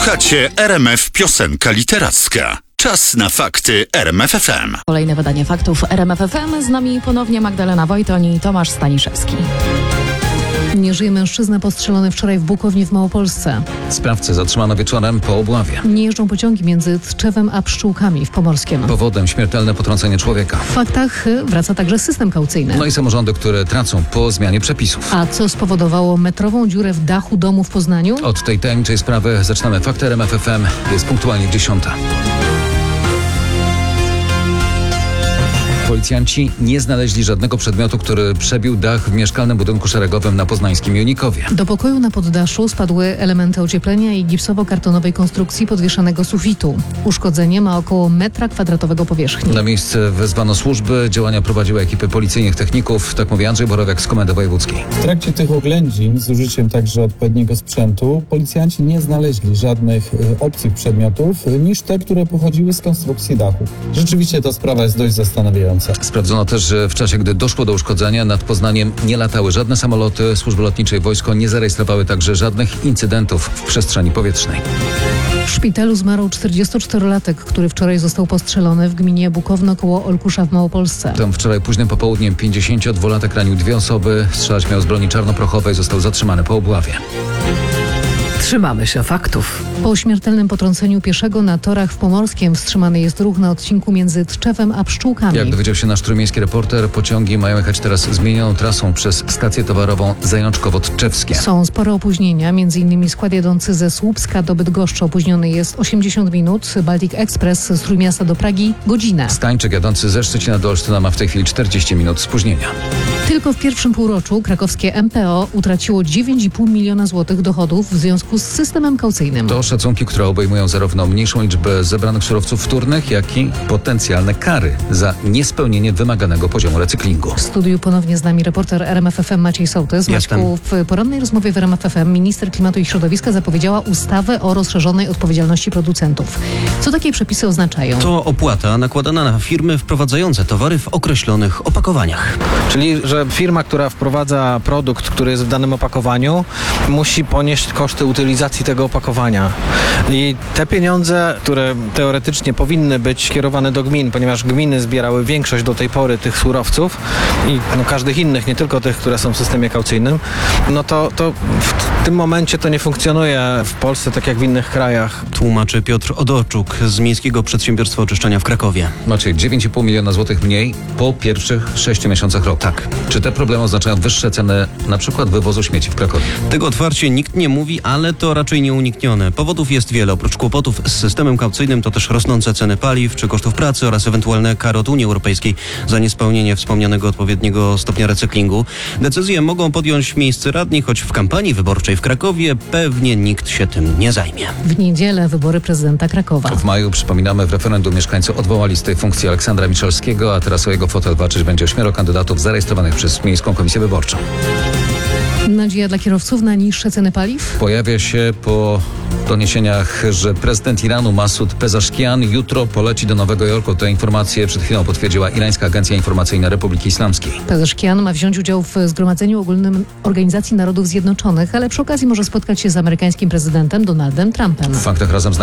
Słuchacie RMF Piosenka Literacka. Czas na fakty RMF FM. Kolejne wydanie faktów RMF FM. Z nami ponownie Magdalena Wojtoń i Tomasz Staniszewski. Nie żyje mężczyzna postrzelony wczoraj w Bukowni w Małopolsce. Sprawcę zatrzymano wieczorem po obławie. Nie jeżdżą pociągi między Tczewem a Pszczółkami w Pomorskiem. Powodem śmiertelne potrącenie człowieka. W faktach wraca także system kaucyjny. No i samorządy, które tracą po zmianie przepisów. A co spowodowało metrową dziurę w dachu domu w Poznaniu? Od tej tajemniczej sprawy zaczynamy Fakty RMF FM. Jest punktualnie 10. Policjanci nie znaleźli żadnego przedmiotu, który przebił dach w mieszkalnym budynku szeregowym na poznańskim Junikowie. Do pokoju na poddaszu spadły elementy ocieplenia i gipsowo-kartonowej konstrukcji podwieszanego sufitu. Uszkodzenie ma około 1 m² powierzchni. Na miejsce wezwano służby, działania prowadziły ekipy policyjnych techników, tak mówi Andrzej Borowiak z Komendy Wojewódzkiej. W trakcie tych oględzin z użyciem także odpowiedniego sprzętu policjanci nie znaleźli żadnych obcych przedmiotów niż te, które pochodziły z konstrukcji dachu. Rzeczywiście ta sprawa jest dość zastanawiająca. Sprawdzono też, że w czasie, gdy doszło do uszkodzenia, nad Poznaniem nie latały żadne samoloty, służby lotnicze i wojsko nie zarejestrowały także żadnych incydentów w przestrzeni powietrznej. W szpitalu zmarł 44-latek, który wczoraj został postrzelony w gminie Bukowno koło Olkusza w Małopolsce. Tam wczoraj późnym popołudniem 52-latek ranił 2 osoby, strzelać miał z broni czarnoprochowej, został zatrzymany po obławie. Trzymamy się faktów. Po śmiertelnym potrąceniu pieszego na torach w Pomorskiem wstrzymany jest ruch na odcinku między Tczewem a Pszczółkami. Jak dowiedział się nasz trójmiejski reporter, pociągi mają jechać teraz zmienioną trasą przez stację towarową Zajączkowo-Tczewskie. Są spore opóźnienia, m.in. skład jadący ze Słupska do Bydgoszczy opóźniony jest 80 minut, Baltic Express z Trójmiasta do Pragi godzinę. Stańczyk jadący ze Szczecina do Olsztyna ma w tej chwili 40 minut spóźnienia. Tylko w pierwszym półroczu krakowskie MPO utraciło 9,5 miliona złotych dochodów w związku z systemem kaucyjnym. To szacunki, które obejmują zarówno mniejszą liczbę zebranych surowców wtórnych, jak i potencjalne kary za niespełnienie wymaganego poziomu recyklingu. W studiu ponownie z nami reporter RMF FM Maciej Sołtys. Maćku, w porannej rozmowie w RMF FM minister klimatu i środowiska zapowiedziała ustawę o rozszerzonej odpowiedzialności producentów. Co takie przepisy oznaczają? To opłata nakładana na firmy wprowadzające towary w określonych opakowaniach. Czyli, że firma, która wprowadza produkt, który jest w danym opakowaniu, musi ponieść koszty utylizacji tego opakowania. I te pieniądze, które teoretycznie powinny być kierowane do gmin, ponieważ gminy zbierały większość do tej pory tych surowców i każdych innych, nie tylko tych, które są w systemie kaucyjnym, no to w tym momencie to nie funkcjonuje w Polsce tak jak w innych krajach. Tłumaczy Piotr Odorczuk z Miejskiego Przedsiębiorstwa Oczyszczania w Krakowie. Macie 9,5 miliona złotych mniej po pierwszych 6 miesiącach roku. Tak. Czy te problemy oznaczają wyższe ceny na przykład wywozu śmieci w Krakowie? Tego otwarcie nikt nie mówi, ale to raczej nieuniknione. Powodów jest wiele. Oprócz kłopotów z systemem kaucyjnym to też rosnące ceny paliw czy kosztów pracy oraz ewentualne kary od Unii Europejskiej za niespełnienie wspomnianego odpowiedniego stopnia recyklingu. Decyzje mogą podjąć miejscy radni, choć w kampanii wyborczej w Krakowie pewnie nikt się tym nie zajmie. W niedzielę wybory prezydenta Krakowa. W maju, przypominamy, w referendum mieszkańcy odwołali z tej funkcji Aleksandra Miszalskiego, a teraz o jego fotel walczyć będzie 8 kandydatów zarejestrowanych przez Miejską Komisję Wyborczą. Nadzieja dla kierowców na niższe ceny paliw? Pojawia się po doniesieniach, że prezydent Iranu Masud Pezeshkian jutro poleci do Nowego Jorku. Te informacje przed chwilą potwierdziła irańska agencja informacyjna Republiki Islamskiej. Pezeshkian ma wziąć udział w Zgromadzeniu Ogólnym Organizacji Narodów Zjednoczonych, ale przy okazji może spotkać się z amerykańskim prezydentem Donaldem Trumpem. W faktach razem z